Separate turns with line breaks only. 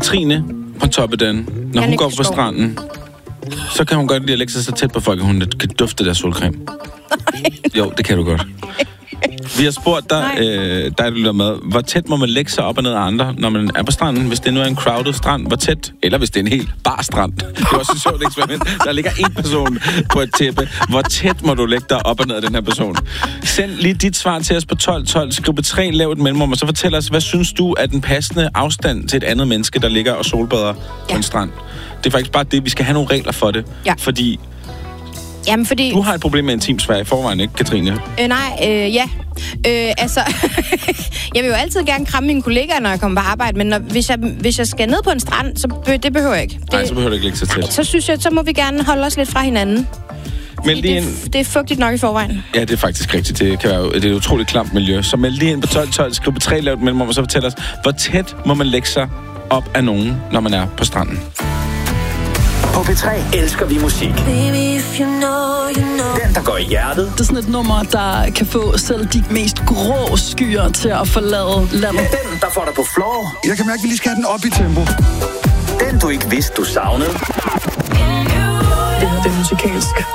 Katrine på top af den, når hun går på stranden, så kan hun godt lide at lægge sig så tæt på folk, at hun kan dufte deres solcreme. Jo, det kan du godt. Vi har spurgt dig, der lytter med, hvor tæt må man lægge sig op og ned af andre, når man er på stranden, hvis det nu er en crowded strand, hvor tæt, eller hvis det er en helt bar strand. Det er også et sjovt eksperiment. Der ligger en person på et tæppe. Hvor tæt må du lægge dig op og ned af den her person? Send lige dit svar til os på 1212, skriv på 3, lav et mellemrum, og så fortæl os, hvad synes du er den passende afstand til et andet menneske, der ligger og solbader på en strand? Det er faktisk bare det, vi skal have nogle regler for det. Ja. Fordi du har et problem med intimsfære i forvejen, ikke, Katrine?
Ja. Jeg vil jo altid gerne kramme mine kollegaer, når jeg kommer på arbejde, men hvis jeg skal ned på en strand, så det behøver jeg ikke.
Nej, så behøver du ikke lægge sig tæt.
Så synes jeg, så må vi gerne holde os lidt fra hinanden. Det er fugtigt nok i forvejen.
Ja, det er faktisk rigtigt. Det er et utroligt klamt miljø. Så meld lige ind på 1212, skriv på 3, lav et mellemrum, og så fortæl os, hvor tæt må man lægge sig op af nogen, når man er på stranden.
På P3 elsker vi musik. Den, der går i hjertet.
Det er sådan et nummer, der kan få selv de mest grå skyer til at forlade landet.
Den, der får dig på floor.
Jeg kan mærke, at vi lige skal have den op i tempo.
Den, du ikke vidste, du savnede.
Det er musikalsk